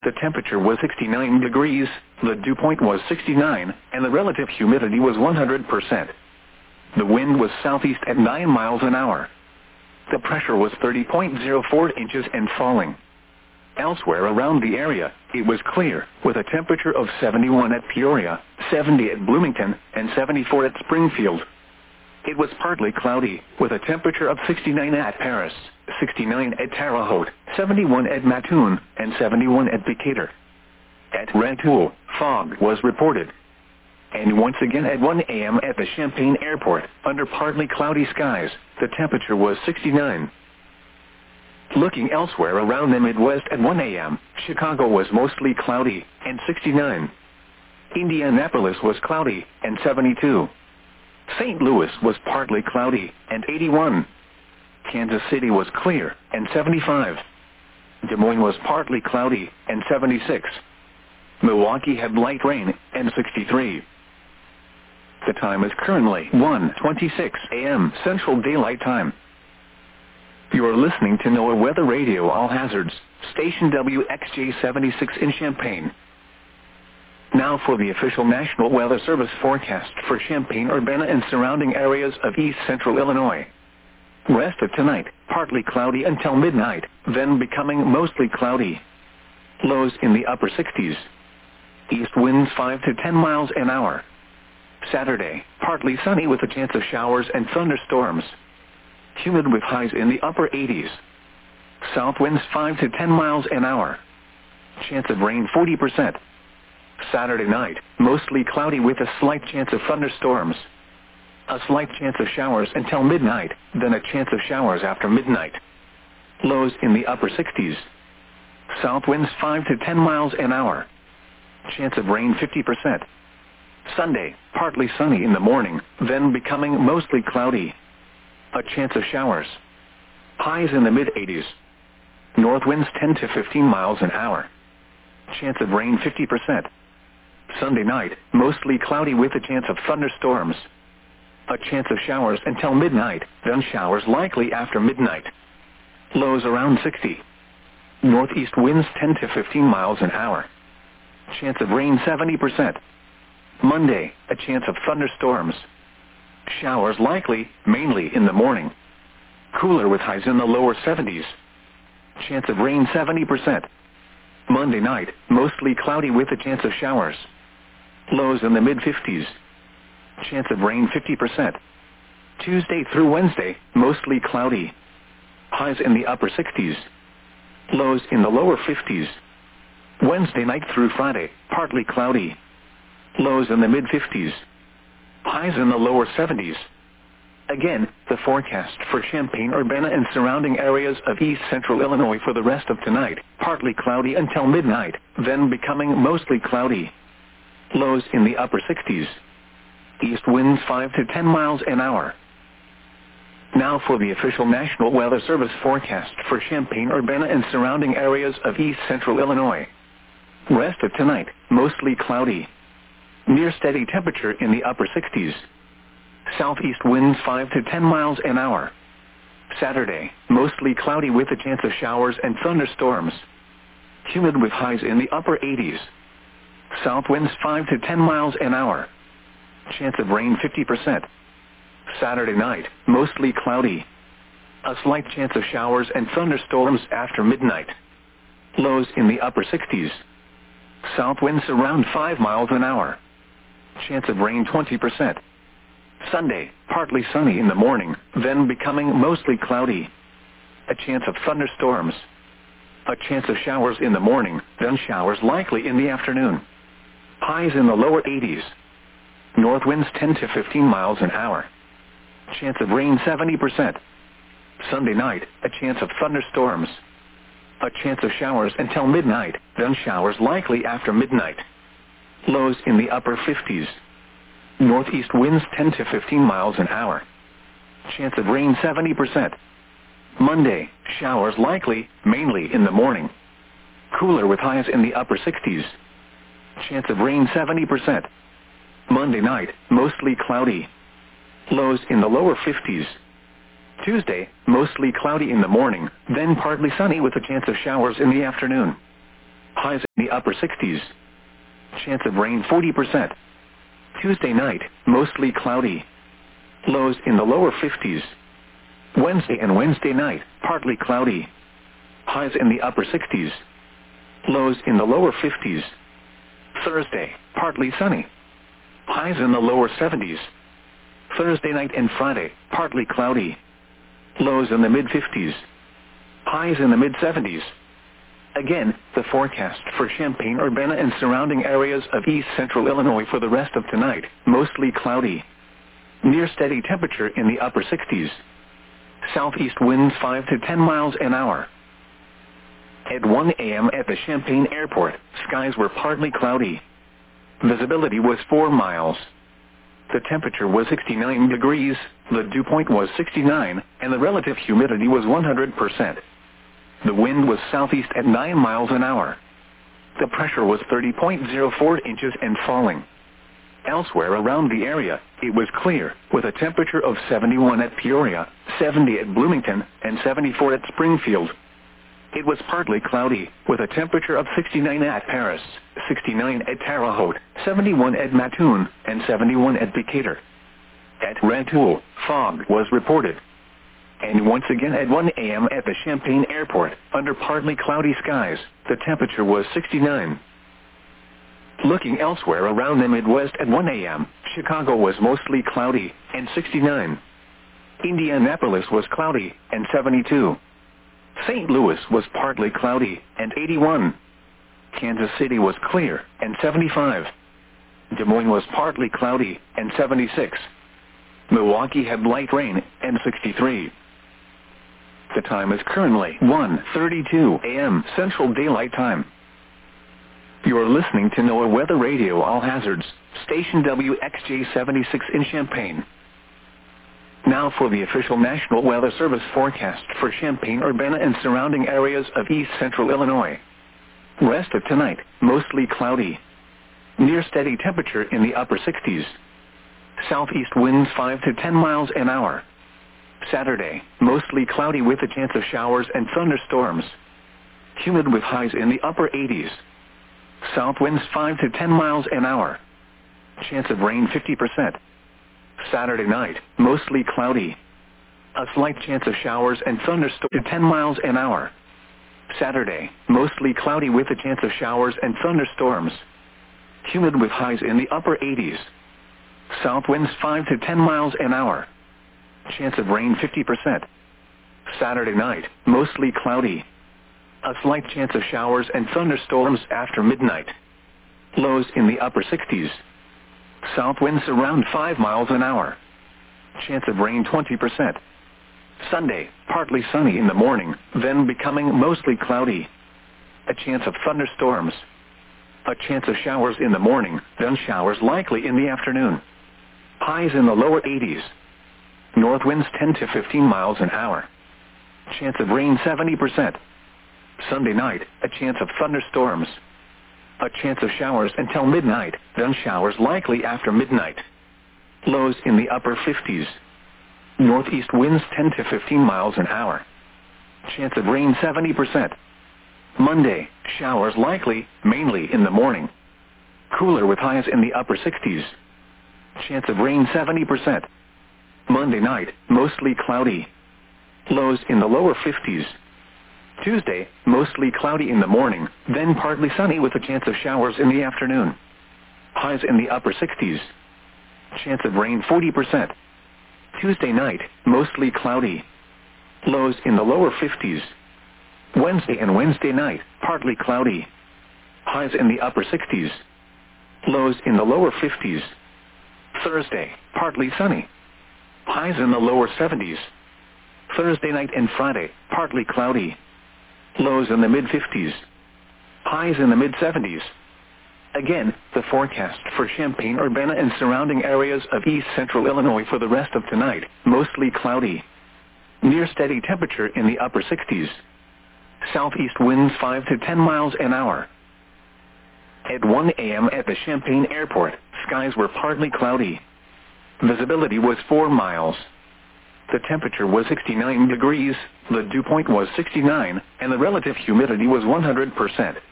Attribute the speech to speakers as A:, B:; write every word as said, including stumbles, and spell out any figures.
A: The temperature was sixty-nine degrees, the dew point was sixty-nine, and the relative humidity was one hundred percent. The wind was southeast at nine miles an hour. The pressure was thirty point zero four inches and falling. Elsewhere around the area, it was clear, with a temperature of seventy-one at Peoria, seventy at Bloomington, and seventy-four at Springfield. It was partly cloudy, with a temperature of sixty-nine at Paris, sixty-nine at Terre Haute, seventy-one at Mattoon, and seventy-one at Decatur. At Rantoul, fog was reported. And once again at one a m at the Champaign Airport, under partly cloudy skies, the temperature was sixty-nine. Looking elsewhere around the Midwest at one a m, Chicago was mostly cloudy, and sixty-nine. Indianapolis was cloudy, and seventy-two. Saint Louis was partly cloudy, and eighty-one. Kansas City was clear, and seventy-five. Des Moines was partly cloudy, and seventy-six. Milwaukee had light rain, and sixty-three. The time is currently one twenty-six a m Central Daylight Time. You are listening to NOAA Weather Radio All Hazards, station W X J seventy-six in Champaign. Now for the official National Weather Service forecast for Champaign-Urbana and surrounding areas of east central Illinois. Rest of tonight, partly cloudy until midnight, then becoming mostly cloudy. Lows in the upper sixties. East winds five to ten miles an hour. Saturday, partly sunny with a chance of showers and thunderstorms. Humid with highs in the upper eighties. South winds five to ten miles an hour. Chance of rain forty percent. Saturday night, mostly cloudy with a slight chance of thunderstorms. A slight chance of showers until midnight, then a chance of showers after midnight. Lows in the upper sixties. South winds five to ten miles an hour. Chance of rain fifty percent. Sunday, partly sunny in the morning, then becoming mostly cloudy. A chance of showers. Highs in the mid-eighties. North winds ten to fifteen miles an hour. Chance of rain fifty percent. Sunday night, mostly cloudy with a chance of thunderstorms. A chance of showers until midnight, then showers likely after midnight. Lows around sixty. Northeast winds ten to fifteen miles an hour. Chance of rain seventy percent. Monday, a chance of thunderstorms. Showers likely, mainly in the morning. Cooler with highs in the lower seventies. Chance of rain seventy percent. Monday night, mostly cloudy with a chance of showers. Lows in the mid-fifties. Chance of rain fifty percent. Tuesday through Wednesday, mostly cloudy. Highs in the upper sixties. Lows in the lower fifties. Wednesday night through Friday, partly cloudy. Lows in the mid-fifties. Highs in the lower seventies. Again, the forecast for Champaign-Urbana and surrounding areas of east central Illinois for the rest of tonight, partly cloudy until midnight, then becoming mostly cloudy. Lows in the upper sixties. East winds five to ten miles an hour. Now for the official National Weather Service forecast for Champaign-Urbana and surrounding areas of east central Illinois. Rest of tonight, mostly cloudy. Near steady temperature in the upper sixties. Southeast winds five to ten miles an hour. Saturday, mostly cloudy with a chance of showers and thunderstorms. Humid with highs in the upper eighties. South winds five to ten miles an hour. Chance of rain fifty percent. Saturday night, mostly cloudy. A slight chance of showers and thunderstorms after midnight. Lows in the upper sixties. South winds around five miles an hour. Chance of rain twenty percent. Sunday, partly sunny in the morning, then becoming mostly cloudy. A chance of thunderstorms. A chance of showers in the morning, then showers likely in the afternoon. Highs in the lower eighties. North winds ten to fifteen miles an hour. Chance of rain seventy percent. Sunday night, a chance of thunderstorms. A chance of showers until midnight, then showers likely after midnight. Lows in the upper fifties. Northeast winds ten to fifteen miles an hour. Chance of rain seventy percent. Monday, showers likely, mainly in the morning. Cooler with highs in the upper sixties. Chance of rain seventy percent. Monday night, mostly cloudy. Lows in the lower fifties. Tuesday, mostly cloudy in the morning, then partly sunny with a chance of showers in the afternoon. Highs the upper sixties. Chance of rain forty percent. Tuesday night, mostly cloudy. Lows in the lower fifties. Wednesday and Wednesday night, partly cloudy. Highs in the upper sixties. Lows in the lower fifties. Thursday, partly sunny. Highs in the lower seventies. Thursday night and Friday, partly cloudy. Lows in the mid-fifties. Highs in the mid-seventies. Again, the forecast for Champaign-Urbana and surrounding areas of east central Illinois for the rest of tonight, mostly cloudy. Near steady temperature in the upper sixties. Southeast winds five to ten miles an hour. At one a m at the Champaign Airport, skies were partly cloudy. Visibility was four miles. The temperature was sixty-nine degrees, the dew point was sixty-nine, and the relative humidity was one hundred percent. The wind was southeast at nine miles an hour. The pressure was thirty point zero four inches and falling. Elsewhere around the area, it was clear, with a temperature of seventy-one at Peoria, seventy at Bloomington, and seventy-four at Springfield. It was partly cloudy, with a temperature of sixty-nine at Paris, sixty-nine at Terre Haute, seventy-one at Mattoon, and seventy-one at Decatur. At Rantoul, fog was reported. And once again at one a m at the Champaign Airport, under partly cloudy skies, the temperature was sixty-nine. Looking elsewhere around the Midwest at one a m, Chicago was mostly cloudy, and sixty-nine. Indianapolis was cloudy, and seventy-two. Saint Louis was partly cloudy, and eighty-one. Kansas City was clear, and seventy-five. Des Moines was partly cloudy, and seventy-six. Milwaukee had light rain, and sixty-three. The time is currently one thirty-two a m Central Daylight Time. You are listening to NOAA Weather Radio All Hazards, station W X J seventy-six in Champaign. Now for the official National Weather Service forecast for Champaign-Urbana and surrounding areas of east central Illinois. Rest of tonight, mostly cloudy. Near steady temperature in the upper sixties. Southeast winds five to ten miles an hour. Saturday, mostly cloudy with a chance of showers and thunderstorms. Humid with highs in the upper eighties. South winds five to ten miles an hour. Chance of rain fifty percent. Saturday night, mostly cloudy. A slight chance of showers and thunderstorms to ten miles an hour. Saturday, mostly cloudy with a chance of showers and thunderstorms. Humid with highs in the upper eighties. South winds five to ten miles an hour. Chance of rain fifty percent. Saturday night, mostly cloudy. A slight chance of showers and thunderstorms after midnight. Lows in the upper sixties. South winds around five miles an hour. Chance of rain twenty percent. Sunday, partly sunny in the morning, then becoming mostly cloudy. A chance of thunderstorms. A chance of showers in the morning, then showers likely in the afternoon. Highs in the lower eighties. North winds ten to fifteen miles an hour. Chance of rain seventy percent. Sunday night, a chance of thunderstorms. A chance of showers until midnight, then showers likely after midnight. Lows in the upper fifties. Northeast winds ten to fifteen miles an hour. Chance of rain seventy percent. Monday, showers likely, mainly in the morning. Cooler with highs in the upper sixties. Chance of rain seventy percent. Monday night, mostly cloudy. Lows in the lower fifties. Tuesday, mostly cloudy in the morning, then partly sunny with a chance of showers in the afternoon. Highs in the upper sixties. Chance of rain forty percent. Tuesday night, mostly cloudy. Lows in the lower fifties. Wednesday and Wednesday night, partly cloudy. Highs in the upper sixties. Lows in the lower fifties. Thursday, partly sunny. Highs in the lower seventies. Thursday night and Friday, partly cloudy. Lows in the mid-fifties. Highs in the mid-seventies. Again, the forecast for Champaign-Urbana and surrounding areas of east central Illinois for the rest of tonight, mostly cloudy. Near steady temperature in the upper sixties. Southeast winds five to ten miles an hour. At one a m at the Champaign Airport, skies were partly cloudy. Visibility was four miles. The temperature was sixty-nine degrees, the dew point was sixty-nine, and the relative humidity was one hundred percent.